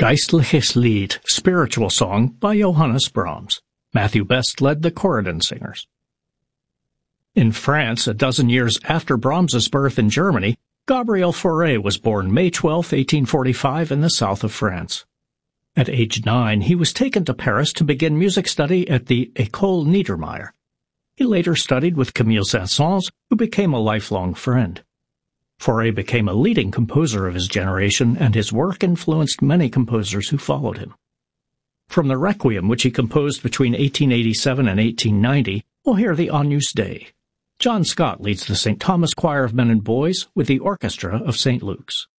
Geistliches Lied, Spiritual Song by Johannes Brahms. Matthew Best led the Corridon singers. In France, a dozen years after Brahms's birth in Germany, Gabriel Fauré was born May 12, 1845, in the south of France. At age 9, he was taken to Paris to begin music study at the École Niedermeyer. He later studied with Camille Saint-Saëns, who became a lifelong friend. Fauré became a leading composer of his generation, and his work influenced many composers who followed him. From the Requiem, which he composed between 1887 and 1890, we'll hear the Agnus Dei. John Scott leads the St. Thomas Choir of Men and Boys with the Orchestra of St. Luke's.